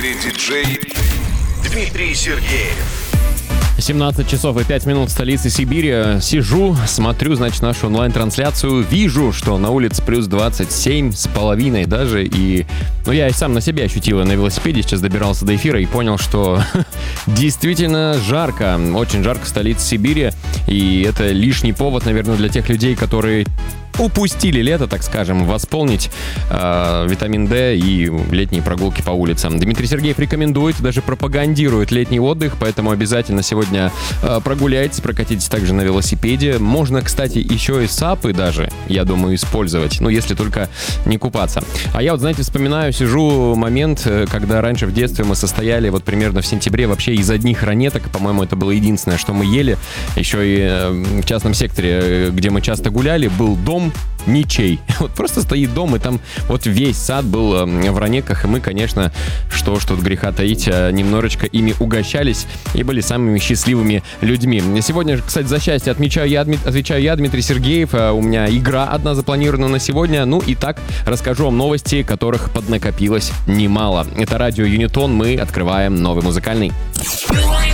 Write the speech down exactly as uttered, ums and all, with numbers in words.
Диджей Дмитрий Сергеев. семнадцать часов и пять минут в столице Сибири. Сижу, смотрю, значит, нашу онлайн-трансляцию. Вижу, что на улице плюс двадцать семь с половиной даже. И, ну, я и сам на себе ощутил на велосипеде. Сейчас добирался до эфира и понял, что действительно жарко. Очень жарко в столице Сибири. И это лишний повод, наверное, для тех людей, которые упустили лето, так скажем, восполнить э, витамин D и летние прогулки по улицам. Дмитрий Сергеев рекомендует, даже пропагандирует летний отдых, поэтому обязательно сегодня э, прогуляйтесь, прокатитесь также на велосипеде. Можно, кстати, еще и сапы даже, я думаю, использовать, ну, если только не купаться. А я вот, знаете, вспоминаю, сижу момент, когда раньше в детстве мы состояли вот примерно в сентябре вообще из одних ранеток, по-моему, это было единственное, что мы ели. Еще и э, в частном секторе, где мы часто гуляли, был дом ничей. Вот просто стоит дом, и там вот весь сад был в ранетках, и мы, конечно, что ж тут греха таить, немножечко ими угощались и были самыми счастливыми людьми. Сегодня, кстати, за счастье отмечаю я, отвечаю я, Дмитрий Сергеев. У меня игра одна запланирована на сегодня. Ну и так, расскажу вам новости, которых поднакопилось немало. Это радио Юнитон, мы открываем новый музыкальный.